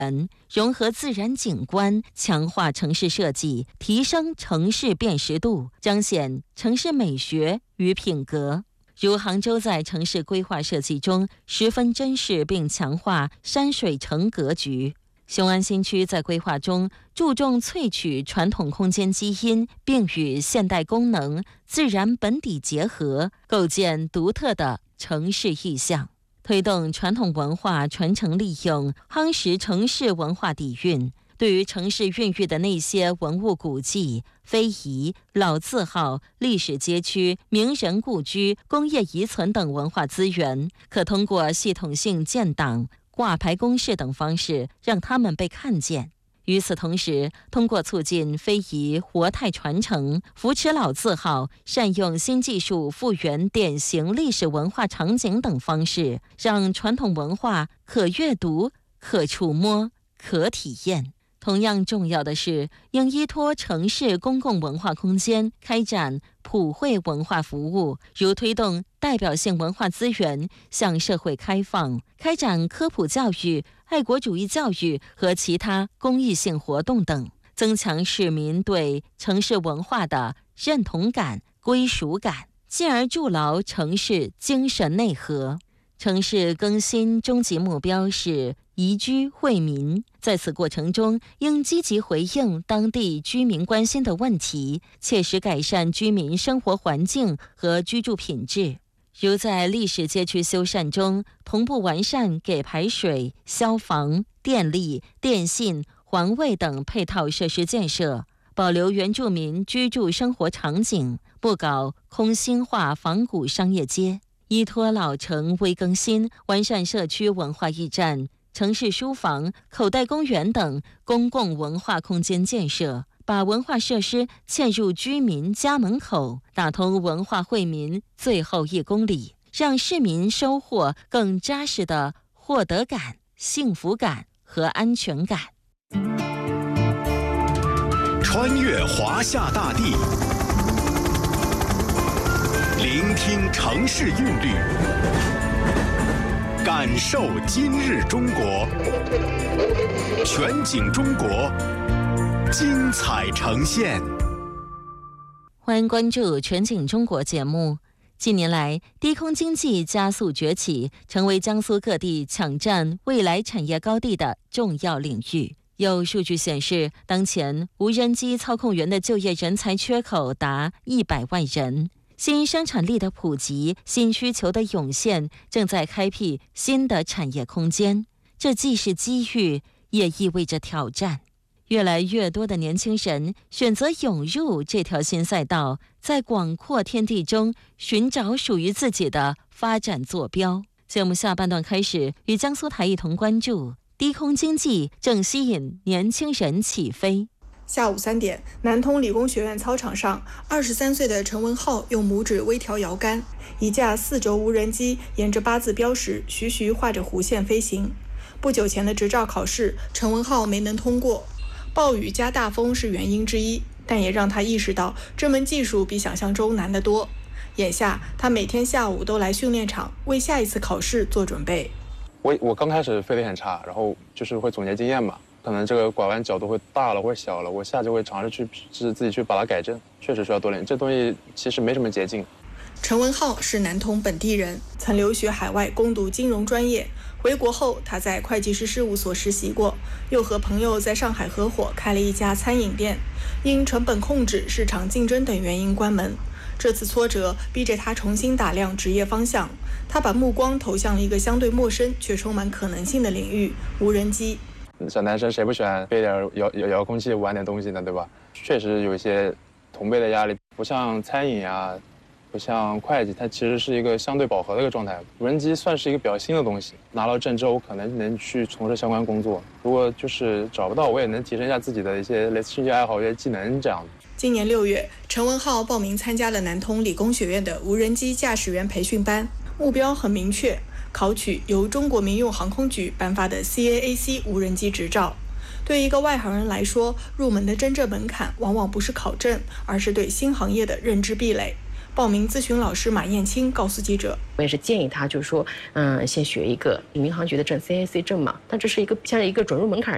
融合自然景观，强化城市设计，提升城市辨识度，彰显城市美学与品格。如杭州在城市规划设计中十分珍视并强化山水城格局。雄安新区在规划中注重萃取传统空间基因，并与现代功能、自然本底结合，构建独特的城市意象，推动传统文化传承利用，夯实城市文化底蕴。对于城市孕育的那些文物古迹、非遗、老字号、历史街区、名人故居、工业遗存等文化资源，可通过系统性建档、挂牌公示等方式让他们被看见。与此同时，通过促进非遗活态传承，扶持老字号，善用新技术复原典型历史文化场景等方式，让传统文化可阅读、可触摸、可体验。同样重要的是，应依托城市公共文化空间开展普惠文化服务，如推动代表性文化资源向社会开放，开展科普教育、爱国主义教育和其他公益性活动等，增强市民对城市文化的认同感、归属感，进而筑牢城市精神内核。城市更新终极目标是宜居惠民，在此过程中，应积极回应当地居民关心的问题，切实改善居民生活环境和居住品质。如在历史街区修缮中，同步完善给排水、消防、电力、电信、环卫等配套设施建设，保留原住民居住生活场景，不搞空心化仿古商业街。依托老城微更新，完善社区文化驿站、城市书房、口袋公园等公共文化空间建设，把文化设施嵌入居民家门口，打通文化惠民最后1公里，让市民收获更扎实的获得感、幸福感和安全感。 穿越华夏大地，聆听城市韵律，感受今日中国，全景中国，精彩呈现。 欢迎关注全景中国节目。近年来，低空经济加速崛起，成为江苏各地抢占未来产业高地的重要领域。有数据显示，当前无人机操控员的就业人才缺口达100万人。新生产力的普及、新需求的涌现，正在开辟新的产业空间。这既是机遇，也意味着挑战。越来越多的年轻人选择涌入这条新赛道，在广阔天地中寻找属于自己的发展坐标。节目下半段开始，与江苏台一同关注低空经济正吸引年轻人起飞。 下午3点，南通理工学院操场上，23岁的陈文浩用拇指微调摇杆，一架4轴无人机沿着8字标识徐徐画着弧线飞行。不久前的执照考试，陈文浩没能通过，暴雨加大风是原因之一，但也让他意识到这门技术比想象中难得多。眼下，他每天下午都来训练场，为下一次考试做准备。 我刚开始飞得很差，然后就是会总结经验嘛。可能这个拐弯角度会大了或者小了，我下就会尝试去自己去把它改正，确实需要多练。这东西其实没什么捷径。 陈文浩是南通本地人，曾留学海外攻读金融专业，回国后他在会计师事务所实习过，又和朋友在上海合伙开了一家餐饮店，因成本控制、市场竞争等原因关门。这次挫折逼着他重新打量职业方向，他把目光投向了一个相对陌生却充满可能性的领域——无人机。 小男生谁不喜欢背点遥控器玩点东西呢，对吧？确实有一些同辈的压力，不像餐饮啊，不像会计，它其实是一个相对饱和的一个状态。无人机算是一个比较新的东西，拿到证之后可能能去从事相关工作。如果就是找不到，我也能提升一下自己的一些类似兴趣爱好、一些技能这样。 今年6月，陈文浩报名参加了南通理工学院的无人机驾驶员培训班，目标很明确。考取由中国民用航空局颁发的 CAAC 无人机执照。对一个外行人来说，入门的真正门槛往往不是考证，而是对新行业的认知壁垒。报名咨询老师马艳青告诉记者， 我也是建议他，就是说，先学一个民航局的证 CAAC 证嘛，但这是像一个准入门槛